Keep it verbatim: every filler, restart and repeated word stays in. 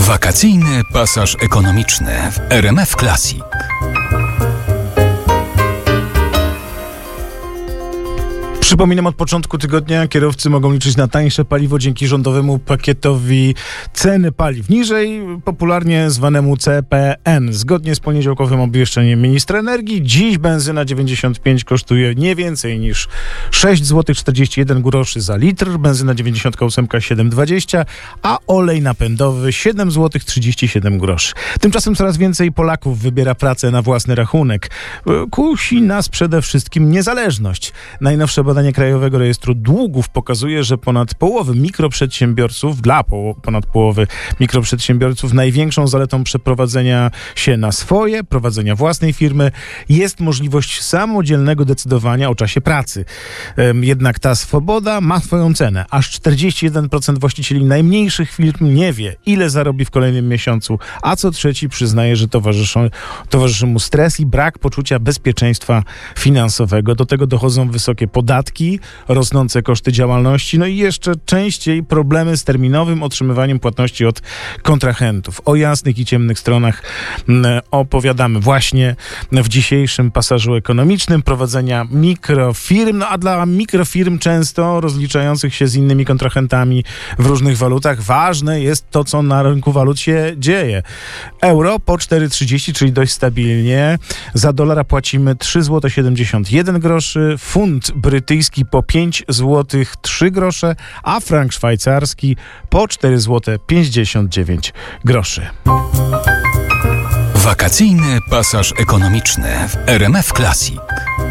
Wakacyjny pasaż ekonomiczny w R M F Classic. Przypominam, od początku tygodnia kierowcy mogą liczyć na tańsze paliwo dzięki rządowemu pakietowi ceny paliw niżej, popularnie zwanemu C P N. Zgodnie z poniedziałkowym obwieszczeniem ministra energii, dziś benzyna dziewięćdziesiąt pięć kosztuje nie więcej niż sześć złotych czterdzieści jeden groszy za litr, benzyna dziewięćdziesiąt osiem siedem dwadzieścia, a olej napędowy siedem złotych trzydzieści siedem groszy. Tymczasem coraz więcej Polaków wybiera pracę na własny rachunek. Kusi nas przede wszystkim niezależność. Najnowsze badanie Krajowego Rejestru Długów pokazuje, że ponad połowy mikroprzedsiębiorców, dla po, ponad połowy mikroprzedsiębiorców największą zaletą przeprowadzenia się na swoje, prowadzenia własnej firmy jest możliwość samodzielnego decydowania o czasie pracy. Jednak ta swoboda ma swoją cenę. Aż czterdzieści jeden procent właścicieli najmniejszych firm nie wie, ile zarobi w kolejnym miesiącu, a co trzeci przyznaje, że towarzyszy, towarzyszy mu stres i brak poczucia bezpieczeństwa finansowego. Do tego dochodzą wysokie podatki, rosnące koszty działalności, no i jeszcze częściej problemy z terminowym otrzymywaniem płatności od kontrahentów. O jasnych i ciemnych stronach opowiadamy właśnie w dzisiejszym pasażu ekonomicznym prowadzenia mikrofirm, no a dla mikrofirm często rozliczających się z innymi kontrahentami w różnych walutach ważne jest to, co na rynku walut się dzieje. Euro po cztery trzydzieści, czyli dość stabilnie. Za dolara płacimy trzy złote siedemdziesiąt jeden groszy, funt brytyjski po pięć złotych trzy grosze, a frank szwajcarski po cztery złote pięćdziesiąt dziewięć groszy. Wakacyjny pasaż ekonomiczny w R M F Classic.